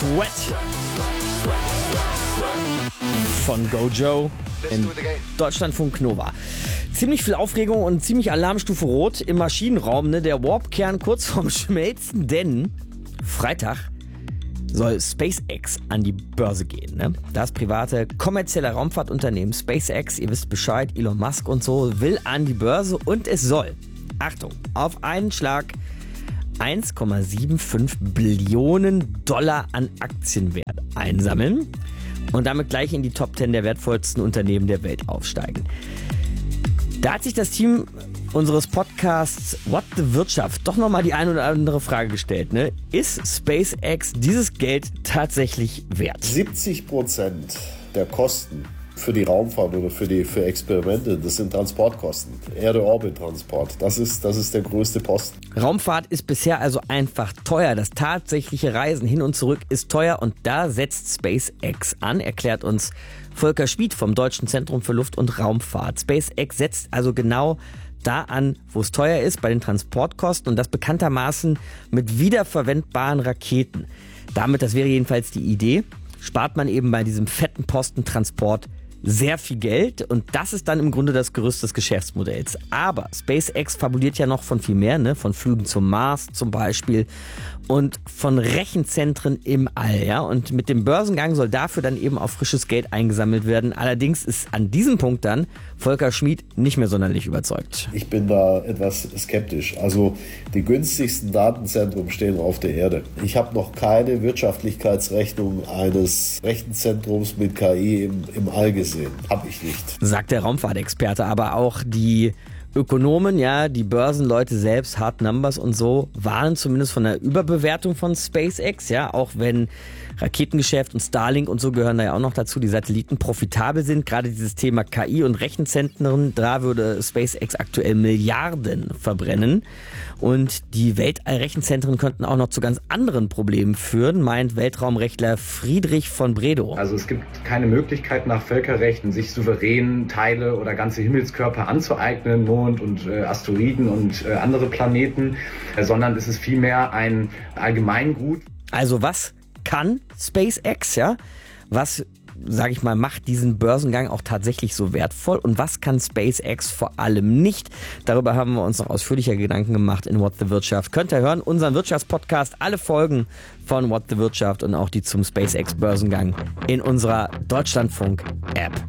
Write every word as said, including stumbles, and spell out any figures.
Sweat von Gojo in Deutschlandfunk Nova. Ziemlich viel Aufregung und ziemlich Alarmstufe Rot im Maschinenraum, ne? Der Warp-Kern kurz vorm Schmelzen, denn Freitag soll SpaceX an die Börse gehen. Ne? Das private kommerzielle Raumfahrtunternehmen SpaceX, ihr wisst Bescheid, Elon Musk und so, will an die Börse und es soll, Achtung, auf einen Schlag eins Komma fünfundsiebzig Billionen Dollar an Aktienwert einsammeln und damit gleich in die Top zehn der wertvollsten Unternehmen der Welt aufsteigen. Da hat sich das Team unseres Podcasts What the Wirtschaft doch nochmal die eine oder andere Frage gestellt. Ne? Ist SpaceX dieses Geld tatsächlich wert? siebzig Prozent der Kosten für die Raumfahrt oder für die für Experimente, das sind Transportkosten. Erde-Orbit-Transport, das ist, das ist der größte Posten. Raumfahrt ist bisher also einfach teuer. Das tatsächliche Reisen hin und zurück ist teuer und da setzt SpaceX an, erklärt uns Volker Schmid vom Deutschen Zentrum für Luft- und Raumfahrt. SpaceX setzt also genau da an, wo es teuer ist, bei den Transportkosten und das bekanntermaßen mit wiederverwendbaren Raketen. Damit, das wäre jedenfalls die Idee, spart man eben bei diesem fetten Postentransport sehr viel Geld und das ist dann im Grunde das Gerüst des Geschäftsmodells. Aber SpaceX fabuliert ja noch von viel mehr, ne? Von Flügen zum Mars zum Beispiel und von Rechenzentren im All. Ja? Und mit dem Börsengang soll dafür dann eben auch frisches Geld eingesammelt werden. Allerdings ist an diesem Punkt dann Volker Schmid nicht mehr sonderlich überzeugt. Ich bin da etwas skeptisch. Also die günstigsten Datenzentren stehen auf der Erde. Ich habe noch keine Wirtschaftlichkeitsrechnung eines Rechenzentrums mit K I im, im All gesehen. Habe ich nicht. Sagt der Raumfahrtexperte, aber auch die Ökonomen, ja, die Börsenleute selbst, Hard Numbers und so, warnen zumindest von der Überbewertung von SpaceX, ja, auch wenn Raketengeschäft und Starlink und so gehören da ja auch noch dazu, die Satelliten profitabel sind. Gerade dieses Thema K I und Rechenzentren, da würde SpaceX aktuell Milliarden verbrennen. Und die Weltallrechenzentren könnten auch noch zu ganz anderen Problemen führen, meint Weltraumrechtler Friedrich von Bredow. Also es gibt keine Möglichkeit nach Völkerrecht, sich souverän Teile oder ganze Himmelskörper anzueignen, Mond und äh, Asteroiden und äh, andere Planeten, äh, sondern es ist vielmehr ein Allgemeingut. Also was kann SpaceX, ja? Was, sage ich mal, macht diesen Börsengang auch tatsächlich so wertvoll? Und was kann SpaceX vor allem nicht? Darüber haben wir uns noch ausführlicher Gedanken gemacht in What the Wirtschaft. Könnt ihr hören, unseren Wirtschaftspodcast, alle Folgen von What the Wirtschaft und auch die zum SpaceX-Börsengang in unserer Deutschlandfunk-App.